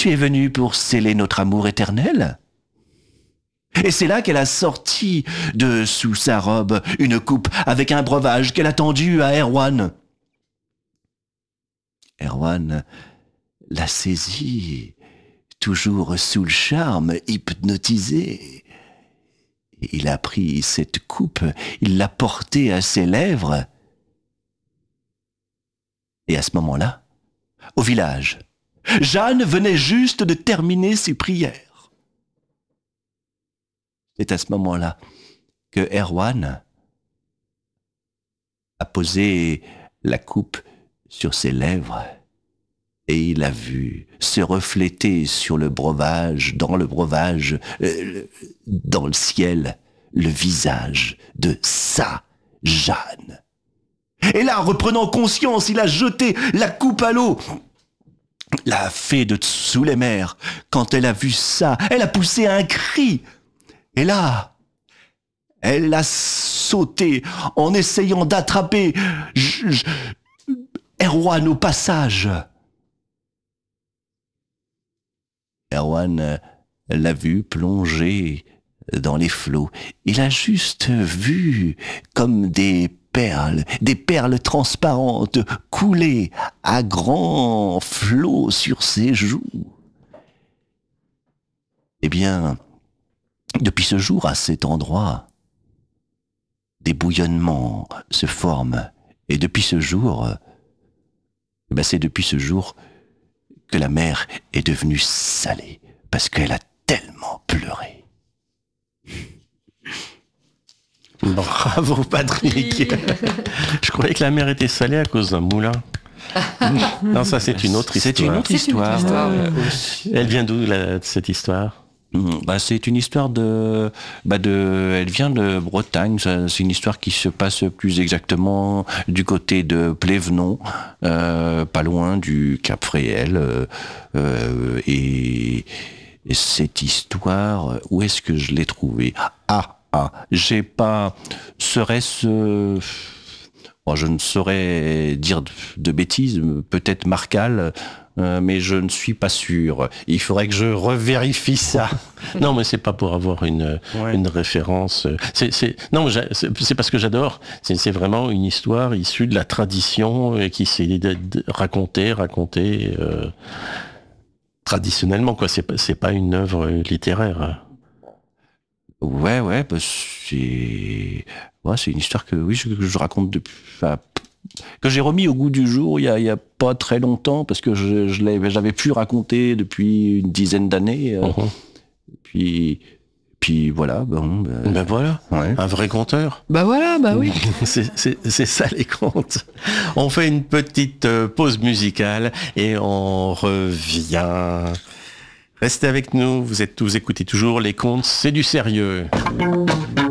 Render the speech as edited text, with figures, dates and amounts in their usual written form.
Tu es venu pour sceller notre amour éternel ? Et c'est là qu'elle a sorti de sous sa robe une coupe avec un breuvage qu'elle a tendu à Erwan. Erwan l'a saisie, toujours sous le charme, hypnotisé. Il a pris cette coupe, il l'a portée à ses lèvres. Et à ce moment-là, au village, Jeanne venait juste de terminer ses prières. C'est à ce moment-là que Erwan a posé la coupe sur ses lèvres et il a vu se refléter sur le breuvage, dans le ciel, le visage de sa Jeanne. Et là, reprenant conscience, il a jeté la coupe à l'eau. La fée de sous les mers, quand elle a vu ça, elle a poussé un cri. Et là, elle a sauté en essayant d'attraper Erwan au passage. Erwan l'a vu plonger dans les flots. Il a juste vu comme des perles transparentes couler à grands flots sur ses joues. Eh bien, depuis ce jour, à cet endroit, des bouillonnements se forment. Et depuis ce jour, c'est depuis ce jour que la mer est devenue salée, parce qu'elle a tellement pleuré. Bravo Patrick. Je croyais que la mer était salée à cause d'un moulin. Non, ça c'est une autre histoire. C'est une autre histoire. Elle vient d'où cette histoire ? C'est une histoire elle vient de Bretagne. C'est une histoire qui se passe plus exactement du côté de Plévenon, pas loin du Cap Fréhel. Et cette histoire, où est-ce que je l'ai trouvée ? J'ai pas... Serait-ce... je ne saurais dire de bêtises, peut-être Marcal, mais je ne suis pas sûr. Il faudrait que je revérifie ça. Non, mais c'est pas pour avoir une référence. C'est parce que j'adore. C'est vraiment une histoire issue de la tradition et qui s'est racontée traditionnellement, quoi. C'est pas une œuvre littéraire. Ouais, c'est une histoire que je raconte depuis, que j'ai remis au goût du jour il y a pas très longtemps, parce que j'avais pu raconter depuis une dizaine d'années. Puis voilà, voilà, ouais. Un vrai conteur. Oui. C'est ça les contes. On fait une petite pause musicale et on revient. Restez avec nous, vous écoutez toujours les contes, c'est du sérieux.